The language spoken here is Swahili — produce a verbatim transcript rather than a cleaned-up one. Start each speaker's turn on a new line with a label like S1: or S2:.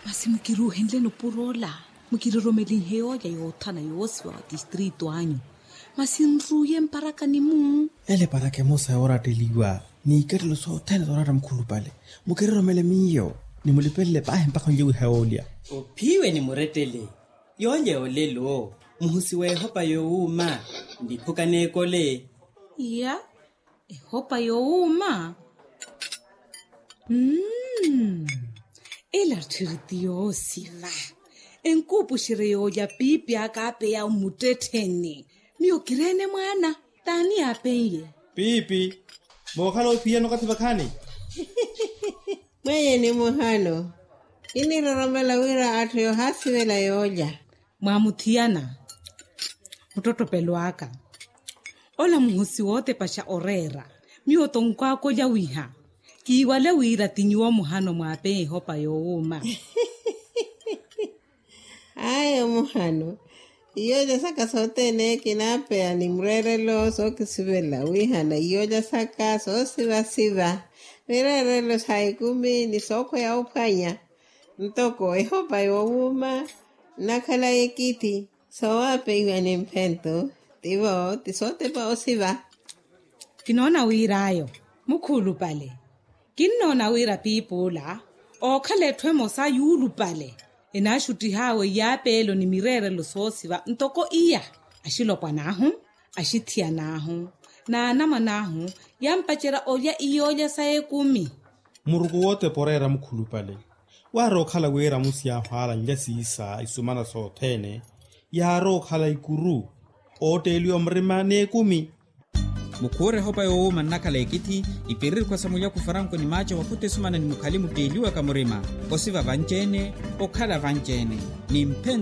S1: Masi mukiruhendle no purola. Mukiroromeli heo ya yotana yoswa distrito anyo. Masi nruye mparaka ni mu.
S2: Ele parake mosa ora teliwa. Ni iketlo so tena dorara mkhulu pale. Mukiroromele miyo. Ni mulipele pahe mpaka njewe haolia.
S3: Upiwe ni muretele. Yonye olelo. Muhusiwe hopa youma. Ndipuka nekole.
S1: Ya. E hopa youma. Mmm. Ela tiritiyo siva. Enkupu shireyo ya pipi akape ya umuteteni. Miyo kirene mwana. Tani apeye.
S2: Pipi. Mwakano upia nukati bakani.
S4: Mweye ni muhano. Ini roromela wira atu yo hasi wela yoja.
S1: Mwamutiana. Mtoto peluaka. Ola muhusi wote pasha orera. Miyo tonkwa koja wiha. Kiwale wira tinyuwa muhano mwape hopa youma.
S4: Ayo muhano. Iyoja saka sote ne kinapea ni mrerelo so kisibela wihana. Iyoja saka so siva siva. Mrerelo saikumi ni soko ya upanya. Ntoko ehopa youma. Nakala ekiti. So wape iwa ni mpento. Tivo tisote pa osiva.
S1: Kinona wira ayo. Mukulu pale. Kinona wira pipula. O kale twemo sa yulu pale. Ena shuti hawe ya pelo ni mirere lo sosiva ntoko iya ashilo kwa nahu ashitia nahu na nama nahu yampachera oya iyoja sae kumi
S2: Murugu wote porera mkhulu pale. Waro khala wera musia hwala njasi isa isumana so tene. Yaro khala ikuru. Ote ilio mrimane kumi.
S5: Mukure hopa yo manakala ekiti ipirir kwa samuya kufaranko ni macho wakute sumana ni mukalimu teliwa kamurima osiva vanchene okhala vanchene ni mpento